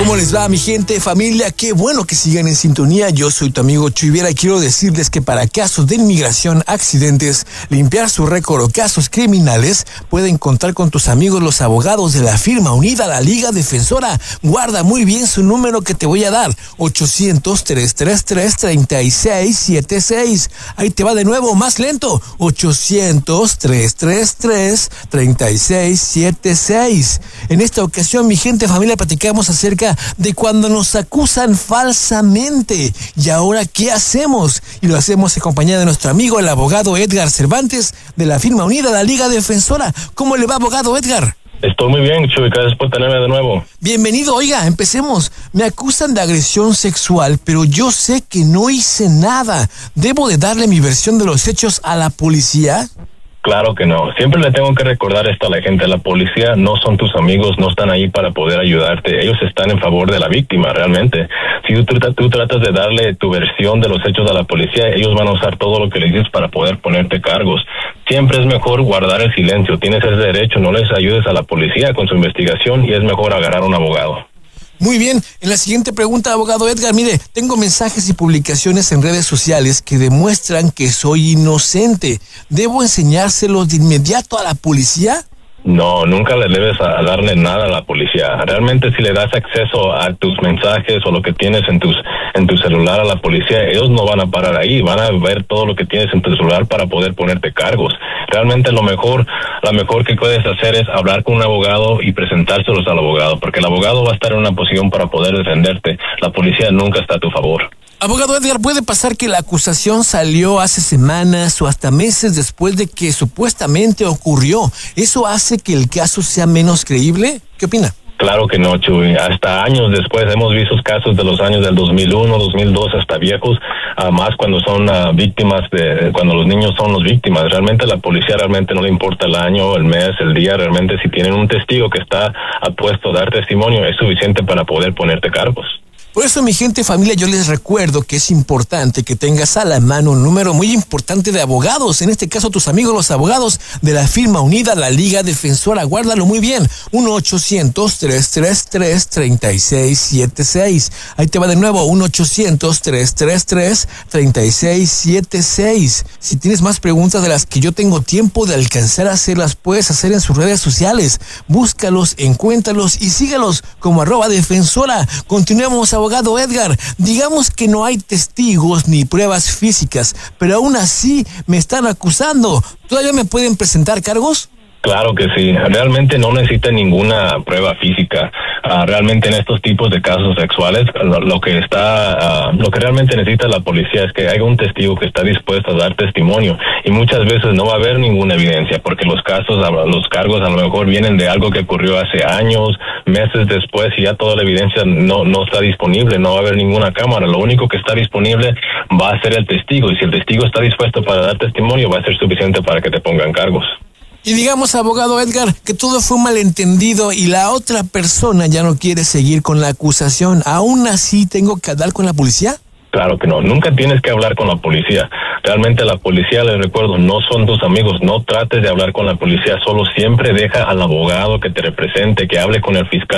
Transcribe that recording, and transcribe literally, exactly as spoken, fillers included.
¿Cómo les va, mi gente, familia? Qué bueno que sigan en sintonía. Yo soy tu amigo Chuy Vera y quiero decirles que para casos de inmigración, accidentes, limpiar su récord o casos criminales, pueden contar con tus amigos los abogados de la firma unida, la Liga Defensora. Guarda muy bien su número que te voy a dar, ochocientos, tres tres tres, tres seis siete seis. Ahí te va de nuevo, más lento, ochocientos, tres tres tres, tres seis siete seis. En esta ocasión, mi gente, familia, platicamos acerca de cuando nos acusan falsamente. ¿Y ahora qué hacemos? Y lo hacemos acompañado de nuestro amigo, el abogado Edgar Cervantes, de la firma unida, la Liga Defensora. ¿Cómo le va, abogado Edgar? Estoy muy bien, Chuy, gracias por tenerme de nuevo. Bienvenido. Oiga, empecemos. Me acusan de agresión sexual, pero yo sé que no hice nada. ¿Debo de darle mi versión de los hechos a la policía? Claro que no. Siempre le tengo que recordar esto a la gente. La policía no son tus amigos, no están ahí para poder ayudarte. Ellos están en favor de la víctima, realmente. Si tú, tú tratas de darle tu versión de los hechos a la policía, ellos van a usar todo lo que les dices para poder ponerte cargos. Siempre es mejor guardar el silencio. Tienes ese derecho, no les ayudes a la policía con su investigación y es mejor agarrar a un abogado. Muy bien, en la siguiente pregunta, abogado Edgar, mire, tengo mensajes y publicaciones en redes sociales que demuestran que soy inocente. ¿Debo enseñárselos de inmediato a la policía? No, nunca le debes a, a darle nada a la policía. Realmente si le das acceso a tus mensajes o lo que tienes en tus en tu celular a la policía, ellos no van a parar ahí, van a ver todo lo que tienes en tu celular para poder ponerte cargos. Realmente lo mejor, lo mejor que puedes hacer es hablar con un abogado y presentárselos al abogado, porque el abogado va a estar en una posición para poder defenderte. La policía nunca está a tu favor. Abogado Edgar, ¿puede pasar que la acusación salió hace semanas o hasta meses después de que supuestamente ocurrió? ¿Eso hace que el caso sea menos creíble? ¿Qué opina? Claro que no, Chuy. Hasta años después hemos visto casos de los años del dos mil uno, dos mil dos, hasta viejos, uh, más cuando son uh, víctimas, de cuando los niños son los víctimas. Realmente la policía realmente no le importa el año, el mes, el día. Realmente si tienen un testigo que está apuesto a dar testimonio, es suficiente para poder ponerte cargos. Por eso, mi gente, familia, yo les recuerdo que es importante que tengas a la mano un número muy importante de abogados, en este caso tus amigos los abogados de la firma unida, la Liga Defensora. Guárdalo muy bien, uno ochocientos, tres tres tres, tres seis siete seis. Ahí te va de nuevo, uno ochocientos, tres tres tres, tres seis siete seis. Si tienes más preguntas de las que yo tengo tiempo de alcanzar a hacer, las puedes hacer en sus redes sociales. Búscalos, encuéntralos y sígalos como arroba defensora. Continuemos, abogado Edgar. Digamos que no hay testigos ni pruebas físicas, pero aún así me están acusando. ¿Todavía me pueden presentar cargos? Claro que sí. Realmente no necesita ninguna prueba física. Uh, realmente en estos tipos de casos sexuales, lo, lo que está, uh, lo que realmente necesita la policía es que haya un testigo que está dispuesto a dar testimonio. Y muchas veces no va a haber ninguna evidencia, porque los casos, los cargos a lo mejor vienen de algo que ocurrió hace años, meses después, y ya toda la evidencia no, no está disponible, no va a haber ninguna cámara. Lo único que está disponible va a ser el testigo, y si el testigo está dispuesto para dar testimonio, va a ser suficiente para que te pongan cargos. Y digamos, abogado Edgar, que todo fue un malentendido y la otra persona ya no quiere seguir con la acusación. ¿Aún así tengo que hablar con la policía? Claro que no, nunca tienes que hablar con la policía. Realmente la policía, les recuerdo, no son tus amigos. No trates de hablar con la policía, solo siempre deja al abogado que te represente, que hable con el fiscal.